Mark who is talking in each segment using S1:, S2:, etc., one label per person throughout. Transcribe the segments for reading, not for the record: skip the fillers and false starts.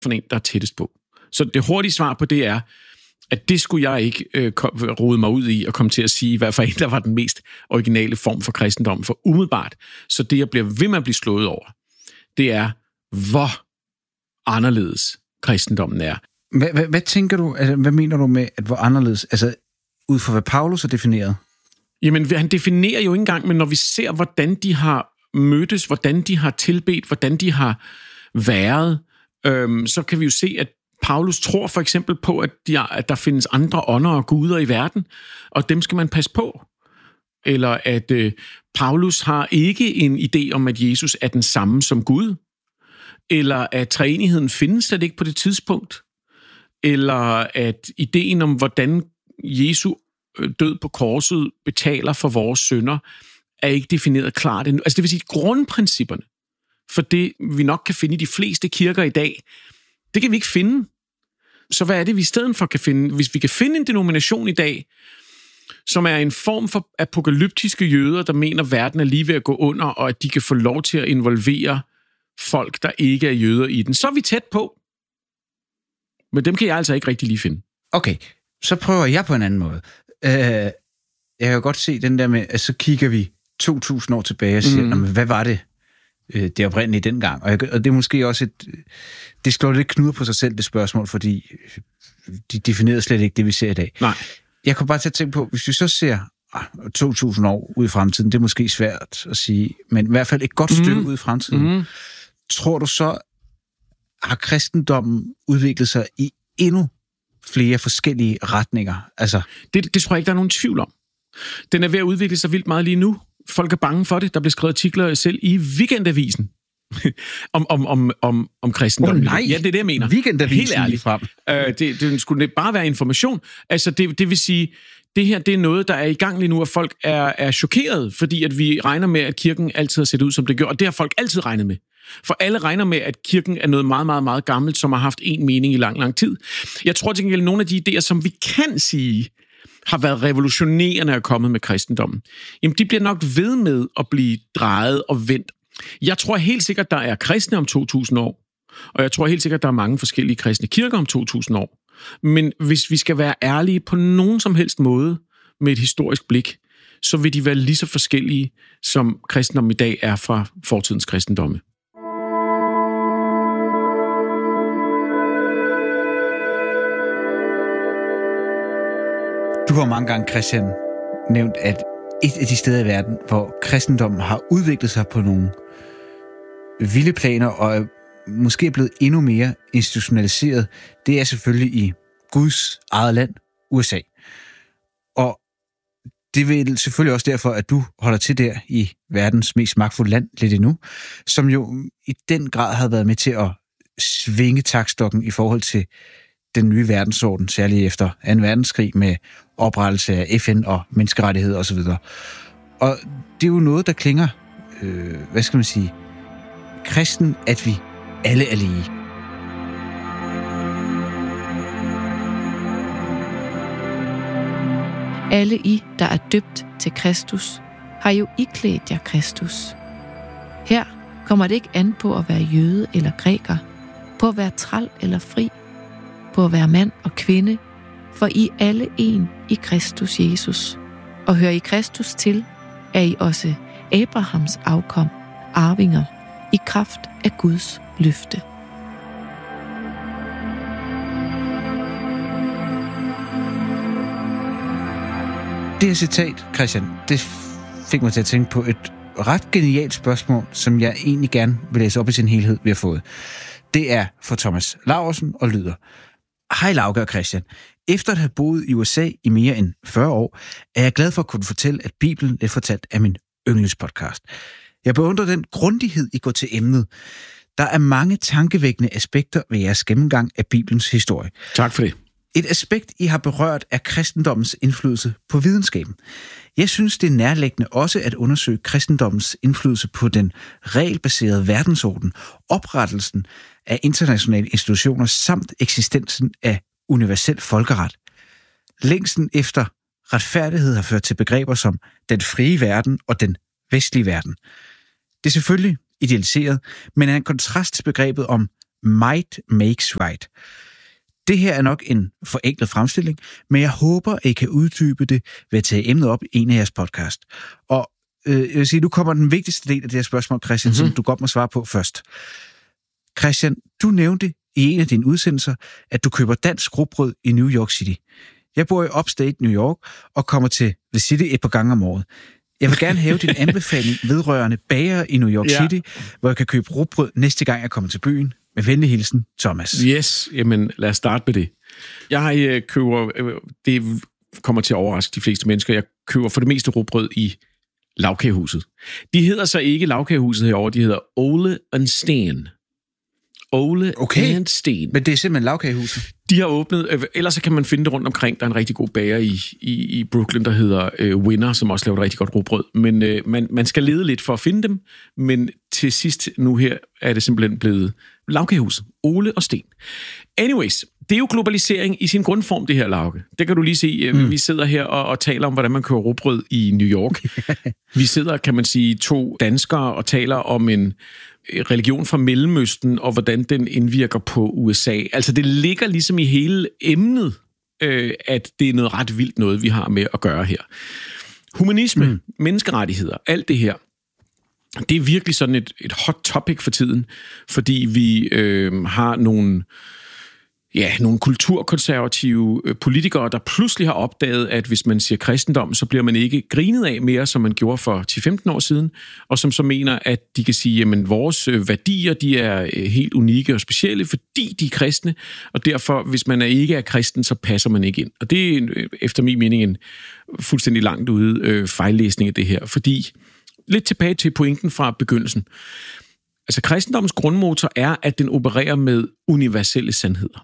S1: for en, der er tættest på. Så det hurtige svar på det er, at det skulle jeg ikke rode mig ud i og komme til at sige, hvad for en, der var den mest originale form for kristendom. For umiddelbart, så det, jeg bliver ved med at blive slået over, det er, hvor anderledes kristendommen er.
S2: Hvad tænker du, altså, hvad mener du med, at hvor anderledes, altså ud fra hvad Paulus har defineret?
S1: Jamen, han definerer jo ikke engang, men når vi ser, hvordan de har mødtes, hvordan de har tilbedt, hvordan de har været, så kan vi jo se, at Paulus tror for eksempel på, at der findes andre ånder og guder i verden, og dem skal man passe på. Eller at Paulus har ikke en idé om, at Jesus er den samme som Gud. Eller at treenigheden findes slet ikke på det tidspunkt. Eller at ideen om, hvordan Jesu død på korset betaler for vores synder, er ikke defineret klart endnu. Altså det vil sige, grundprincipperne for det, vi nok kan finde i de fleste kirker i dag, det kan vi ikke finde. Så hvad er det, vi i stedet for kan finde? Hvis vi kan finde en denomination i dag, som er en form for apokalyptiske jøder, der mener, at verden er lige ved at gå under, og at de kan få lov til at involvere folk, der ikke er jøder i den, så er vi tæt på. Men dem kan jeg altså ikke rigtig lige finde.
S2: Okay, så prøver jeg på en anden måde. Jeg kan jo godt se den der med, at så kigger vi 2000 år tilbage og siger, hvad var det oprindelige dengang? Og det er måske også det slår lidt knuder på sig selv, det spørgsmål, fordi de definerede slet ikke det, vi ser i dag.
S1: Nej.
S2: Jeg kunne bare til at tænke på, hvis vi så ser 2000 år ud i fremtiden, det er måske svært at sige, men i hvert fald et godt stykke ud i fremtiden. Tror du så, har kristendommen udviklet sig i endnu flere forskellige retninger? Altså
S1: det tror jeg ikke, der er nogen tvivl om. Den er ved at udvikle sig vildt meget lige nu. Folk er bange for det. Der bliver skrevet artikler selv i Weekendavisen om kristendom.
S2: Nej,
S1: ja, det er det, jeg mener.
S2: Weekendavisen
S1: helt ærligt
S2: frem.
S1: Det skulle bare være information. Altså, det vil sige, det her, det er noget, der er i gang lige nu, og folk er chokeret, fordi at vi regner med, at kirken altid har set ud, som det gør, og det har folk altid regnet med. For alle regner med, at kirken er noget meget, meget, meget gammelt, som har haft en mening i lang, lang tid. Jeg tror til gengæld, nogle af de idéer, som vi kan sige, har været revolutionerende og kommet med kristendommen, jamen de bliver nok ved med at blive drejet og vendt. Jeg tror helt sikkert, der er kristne om 2000 år, og jeg tror helt sikkert, der er mange forskellige kristne kirker om 2000 år. Men hvis vi skal være ærlige på nogen som helst måde med et historisk blik, så vil de være lige så forskellige, som kristendom i dag er fra fortidens kristendomme.
S2: Du har mange gange, Christian, nævnt, at et af de steder i verden, hvor kristendommen har udviklet sig på nogle vilde planer og måske er blevet endnu mere institutionaliseret, det er selvfølgelig i Guds eget land, USA. Og det vil selvfølgelig også derfor, at du holder til der i verdens mest magtfulde land lidt endnu, som jo i den grad har været med til at svinge taktstokken i forhold til den nye verdensorden, særligt efter 2. verdenskrig med oprettelse af FN og menneskerettigheder osv. Og det er jo noget, der klinger, kristen, at vi alle er lige.
S3: Alle I, der er døbt til Kristus, har jo iklædt jer Kristus. Her kommer det ikke an på at være jøde eller græker, på at være træl eller fri, på at være mand og kvinde, for I alle en i Kristus Jesus. Og hører I Kristus til, er I også Abrahams afkom, arvinger, i kraft af Guds løfte.
S2: Det her citat, Christian, det fik mig til at tænke på et ret genialt spørgsmål, som jeg egentlig gerne vil læse op i sin helhed, vi har fået. Det er fra Thomas Laursen og lyder: Hej Lauke og Christian. Efter at have boet i USA i mere end 40 år, er jeg glad for at kunne fortælle, at Bibelen er fortalt af min yndlingspodcast. Jeg beundrer den grundighed, I går til emnet. Der er mange tankevækkende aspekter ved jeres gennemgang af Bibelens historie.
S1: Tak for det.
S2: Et aspekt, I har berørt, er kristendommens indflydelse på videnskaben. Jeg synes, det er nærliggende også at undersøge kristendommens indflydelse på den regelbaserede verdensorden, oprettelsen af internationale institutioner samt eksistensen af universel folkeret. Længsten efter retfærdighed har ført til begreber som den frie verden og den vestlige verden. Det er selvfølgelig idealiseret, men er en kontrast til begrebet om Might Makes Right. Det her er nok en forenklet fremstilling, men jeg håber, at I kan uddybe det ved at tage emnet op i en af jeres podcast. Og jeg vil sige, nu kommer den vigtigste del af det her spørgsmål, Christian, som du godt må svare på først. Christian, du nævnte i en af dine udsendelser, at du køber dansk rugbrød i New York City. Jeg bor i Upstate New York og kommer til The City et par gange om året. Jeg vil gerne have din anbefaling vedrørende bager i New York City, hvor jeg kan købe rugbrød næste gang, jeg kommer til byen. Med venlig hilsen, Thomas.
S1: Yes, jamen lad os starte med det. Jeg køber, det kommer til at overraske de fleste mennesker, jeg køber for det meste rugbrød i Lagkagehuset. De hedder så ikke Lagkagehuset herovre, de hedder Ole and Steen. Ole and Steen.
S2: Men det er simpelthen Lagkagehuset?
S1: De har åbnet, ellers så kan man finde det rundt omkring. Der er en rigtig god bager i Brooklyn, der hedder Winner, som også laver et rigtig godt rugbrød. Men man skal lede lidt for at finde dem, men til sidst nu her er det simpelthen blevet Lagkagehuset. Ole og Steen. Anyways, det er jo globalisering i sin grundform, det her, Lauke. Det kan du lige se. Vi sidder her og taler om, hvordan man køber rugbrød i New York. Vi sidder, kan man sige, 2 danskere og taler om en religion fra Mellemøsten, og hvordan den indvirker på USA. Altså, det ligger ligesom i hele emnet, at det er noget ret vildt noget, vi har med at gøre her. Humanisme, menneskerettigheder, alt det her, det er virkelig sådan et hot topic for tiden, fordi vi har nogle kulturkonservative politikere, der pludselig har opdaget, at hvis man siger kristendom, så bliver man ikke grinet af mere, som man gjorde for 10-15 år siden, og som så mener, at de kan sige, at vores værdier, de er helt unikke og specielle, fordi de er kristne, og derfor, hvis man ikke er kristen, så passer man ikke ind. Og det er efter min mening en fuldstændig langt ude fejllæsning af det her, fordi lidt tilbage til pointen fra begyndelsen. Altså, kristendommens grundmotor er, at den opererer med universelle sandheder.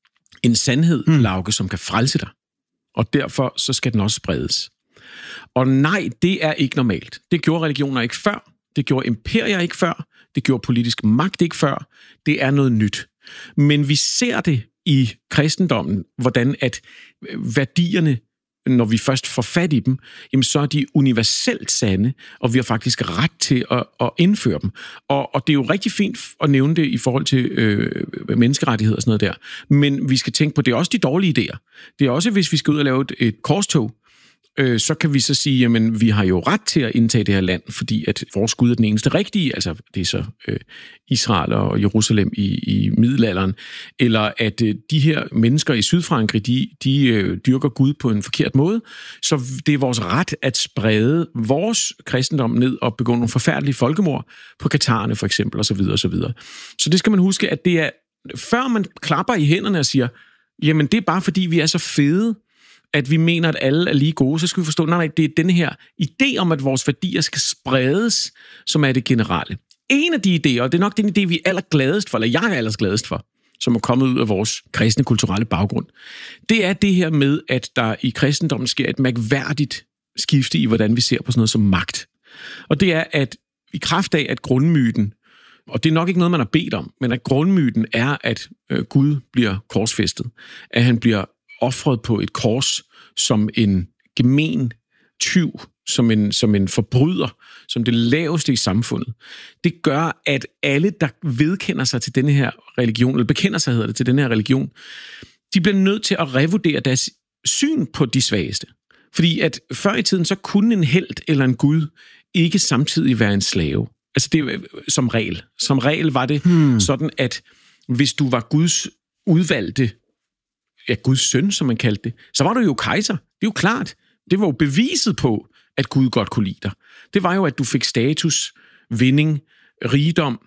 S1: En sandhed, Lauke, som kan frelse dig. Og derfor så skal den også spredes. Og nej, det er ikke normalt. Det gjorde religioner ikke før. Det gjorde imperier ikke før. Det gjorde politisk magt ikke før. Det er noget nyt. Men vi ser det i kristendommen, hvordan at værdierne, når vi først får fat i dem, jamen så er de universelt sande, og vi har faktisk ret til at indføre dem. Og det er jo rigtig fint at nævne det i forhold til menneskerettigheder og sådan noget der. Men vi skal tænke på, det er også de dårlige idéer. Det er også, hvis vi skal ud og lave et korstog, så kan vi så sige, jamen vi har jo ret til at indtage det her land, fordi at vores Gud er den eneste rigtige, altså det er så Israel og Jerusalem i middelalderen, eller at de her mennesker i Sydfrankrig, de dyrker Gud på en forkert måde, så det er vores ret at sprede vores kristendom ned og begå nogle forfærdelige folkemord på katarerne for eksempel, osv. osv. Så det skal man huske, at det er, før man klapper i hænderne og siger, jamen det er bare fordi vi er så fede, at vi mener, at alle er lige gode, så skal vi forstå, nej, det er denne her idé om, at vores værdier skal spredes, som er det generelle. En af de idéer, og det er nok den idé, vi er allergladest for, eller jeg er allergladest for, som er kommet ud af vores kristne kulturelle baggrund, det er det her med, at der i kristendommen sker et mærkværdigt skifte i, hvordan vi ser på sådan noget som magt. Og det er, at i kraft af, at grundmyten, og det er nok ikke noget, man har bedt om, men at grundmyten er, at Gud bliver korsfæstet, at han bliver offret på et kors som en gemen tyv, som en forbryder, som det laveste i samfundet. Det gør, at alle, der vedkender sig til denne her religion, eller bekender sig, hedder det, til denne her religion, de bliver nødt til at revurdere deres syn på de svageste. Fordi at før i tiden, så kunne en helt eller en gud ikke samtidig være en slave. Altså det som regel. Som regel var det sådan, at hvis du var Guds udvalgte, Guds søn, som man kaldte det, så var du jo kejser. Det er jo klart. Det var jo beviset på, at Gud godt kunne lide dig. Det var jo, at du fik status, vinding, rigdom,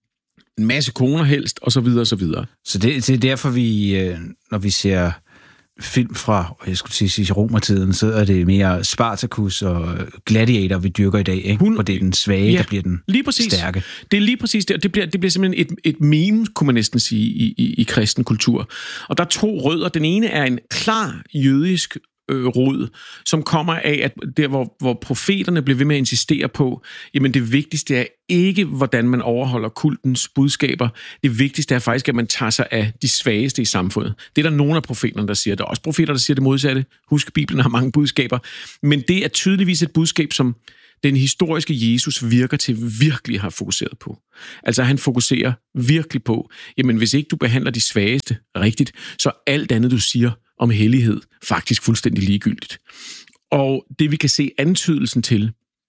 S1: en masse koner helst, og så videre, og så videre.
S2: Så det er derfor, vi, når vi ser film fra, jeg skulle sige romertiden, så er det mere Spartacus og Gladiator, vi dyrker i dag, ikke? Og det er den svage, der bliver den stærke. Det er lige præcis det, og det bliver simpelthen et meme, kunne man næsten sige, i kristen kultur. Og der er 2 rødder. Den ene er en klar jødisk rod, som kommer af, at der, hvor profeterne bliver ved med at insistere på, jamen det vigtigste er ikke, hvordan man overholder kultens budskaber. Det vigtigste er faktisk, at man tager sig af de svageste i samfundet. Det er der nogle af profeterne, der siger. Der er også profeter, der siger det modsatte. Husk, Bibelen har mange budskaber. Men det er tydeligvis et budskab, som
S1: den historiske Jesus virker til virkelig at have fokuseret på. Altså han fokuserer virkelig på, jamen hvis ikke du behandler de svageste rigtigt, så alt andet du siger om hellighed faktisk fuldstændig ligegyldigt. Og det vi kan se antydelsen til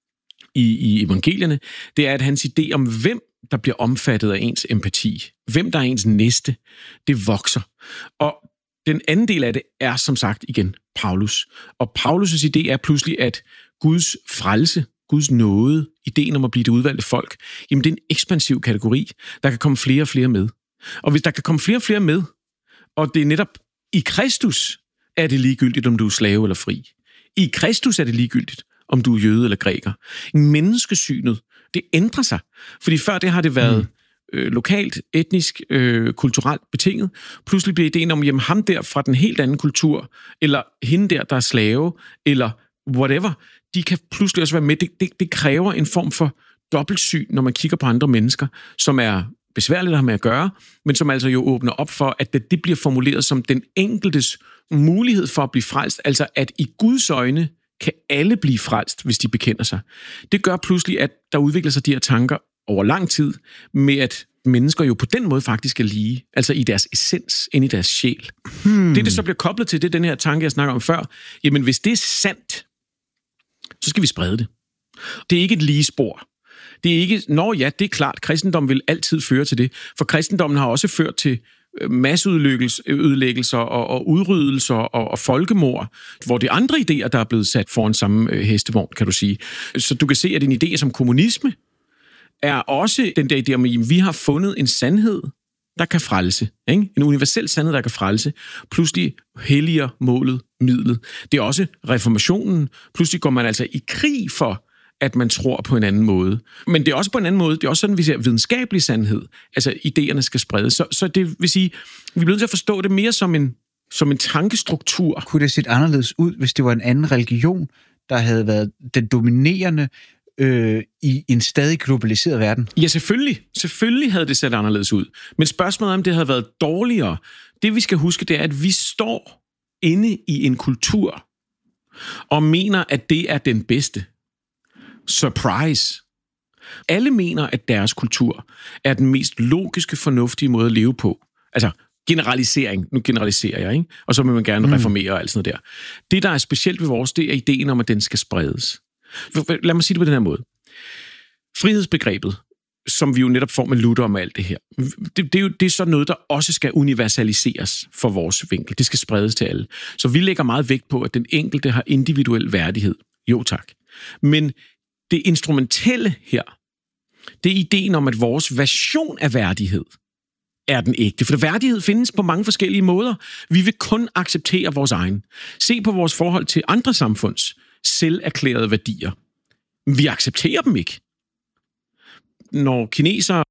S1: i evangelierne, det er, at hans idé om, hvem der bliver omfattet af ens empati, hvem der er ens næste, det vokser. Og den anden del af det er som sagt igen Paulus. Og Paulus' idé er pludselig, at Guds frelse, Guds nåde, ideen om at blive det udvalgte folk, jamen det er en ekspansiv kategori. Der kan komme flere og flere med. Og hvis der kan komme flere og flere med, og det er netop i Kristus, er det ligegyldigt, om du er slave eller fri. I Kristus er det ligegyldigt, om du er jøde eller græker. Menneskesynet, det ændrer sig. Fordi før det har det været lokalt, etnisk, kulturelt betinget. Pludselig bliver ideen om, jamen ham der fra den helt anden kultur, eller hende der er slave, eller whatever, de kan pludselig også være med. Det kræver en form for dobbeltsyn, når man kigger på andre mennesker, som er besværligt at have med at gøre, men som altså jo åbner op for, at det bliver formuleret som den enkeltes mulighed for at blive frelst, altså at i Guds øjne kan alle blive frelst, hvis de bekender sig. Det gør pludselig, at der udvikler sig de her tanker over lang tid, med at mennesker jo på den måde faktisk er lige, altså i deres essens, ind i deres sjæl. Det så bliver koblet til, det er den her tanke, jeg snakker om før. Jamen, hvis det er sandt, så skal vi sprede det. Det er ikke et lige spor. Det er ikke, det er klart, kristendom vil altid føre til det, for kristendommen har også ført til masseødelæggelser og udryddelser og folkemord, hvor det er andre idéer, der er blevet sat foran samme hestevogn, kan du sige. Så du kan se, at en idé som kommunisme er også den der idé om, at vi har fundet en sandhed, der kan frelse. Ikke? En universel sandhed, der kan frelse. Pludselig helliger målet midlet. Det er også reformationen. Pludselig går man altså i krig for, at man tror på en anden måde. Men det er også på en anden måde, det er også sådan, vi ser videnskabelig sandhed. Altså, idéerne skal spredes. Så det vil sige, vi bliver nødt til at forstå det mere som en tankestruktur.
S2: Kunne det set anderledes ud, hvis det var en anden religion, der havde været den dominerende i en stadig globaliseret verden?
S1: Ja, selvfølgelig. Selvfølgelig havde det set anderledes ud. Men spørgsmålet er, om det havde været dårligere. Det, vi skal huske, det er, at vi står inde i en kultur og mener, at det er den bedste. Surprise! Alle mener, at deres kultur er den mest logiske, fornuftige måde at leve på. Altså generalisering. Nu generaliserer jeg, ikke? Og så vil man gerne reformere og alt sådan noget der. Det, der er specielt ved vores, det er ideen om, at den skal spredes. Lad mig sige det på den her måde. Frihedsbegrebet, som vi jo netop får med Luther og alt det her, det er sådan noget, der også skal universaliseres for vores vinkel. Det skal spredes til alle. Så vi lægger meget vægt på, at den enkelte har individuel værdighed. Jo tak. Men det instrumentelle her, det er ideen om, at vores version af værdighed er den ægte. For værdighed findes på mange forskellige måder. Vi vil kun acceptere vores egen. Se på vores forhold til andre samfunds selverklærede værdier. Vi accepterer dem ikke. Når kinesere